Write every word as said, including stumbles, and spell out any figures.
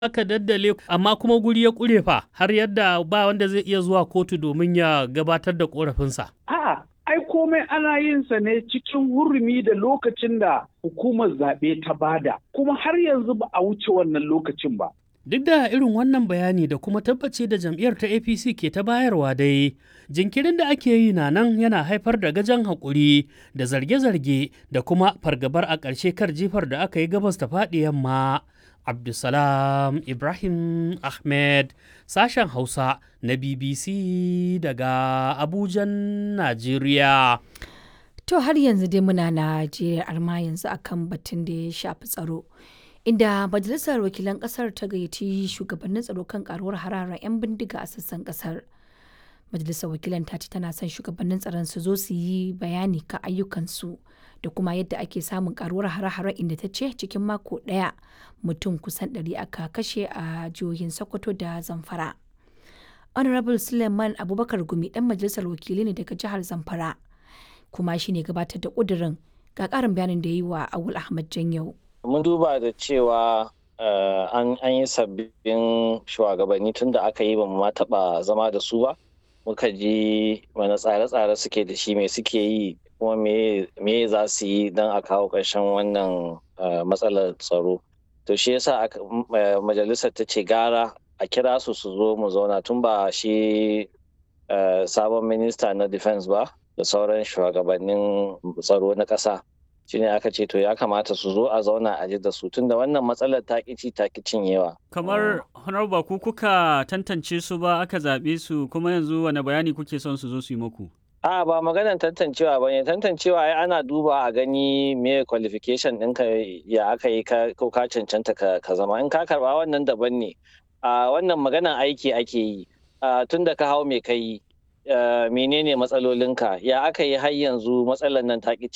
aka daddale amma kuma guri ya ƙure fa har yadda ba wanda zai iya zuwa kotu domin ya gabatar da ƙorafinsa. A'a, ai komai ana yin sa ne cikin hurumi da lokacin da hukumar zaɓe ta bada, kuma har yanzu ba a wuce wannan lokacin ba. Duk da irin wannan bayani da kuma tabbaci da jam'iyyar ta A P C ke ta bayarwa dai, jinkirin da ake yi na nan yana haifar da gajan haƙuri da zarge-zarge da kuma fargabar a ƙarshe kar jifar da aka yi gabas ta faɗi yamma. Abdulsalam Ibrahim Ahmed, sashen Hausa na B B C daga Abujan, Najeriya. To har yanzu dai muna Najeriya arma yanzu akan batun da ya shafi tsaro. Inda Majalisar Wakilan Ƙasar ta gayyaci shugabannin tsaro kan karuwar hararar 'yan bindiga a sassan ƙasar. Majalisar Wakilan ta ce tana son shugabannin tsaron su zo su yi bayani kan ayyukansu da kuma yadda ake samun karuwar hare-hare, inda ta ce cikin mako ɗaya mutum kusan ɗari aka kashe a jihohin Sokoto da Zamfara. Honorable Suleiman Abubakar Gumi ɗan Majalisar Wakilai ne daga jihar Zamfara, kuma shi ne gabatar da ƙudurin, ga ƙarin bayanin da ya yi wa Awul Ahmad Janyau. Mun duba da cewa an yi sabbin shugabanni tun da aka yi ba mu ma taɓa zama da su ba. Muka ji wani tsare-tsare suke da shi, me suke yi kuma me za su yi don a kawo ƙarshen wannan matsalar tsaro. To shi yasa majalisar ta ce gara a kira su su zo mu zauna, tun ba shi sabon minista na defense ba da sauran shugabannin tsaro na ƙasa. Shine aka ce to ya kamata su zo a zauna a ji da su, tunda wannan matsalar ta ƙici ta cinyewa. Kamar honorable ku kuka tantance su ba aka zaɓe su, kuma yanzu wani bayani kuke son su zo su yi muku? A ba maganar tantancewa ba ne, tantancewa ai ana duba a gani me qualification ɗinka ya aka yi ko ka cancanta ka zama, in ka karɓa wannan daban ne. A wannan maganar aiki ake yi, tun da ka hau me ka yi, menene matsalolinka, ya aka yi har yanzu matsalar nan ta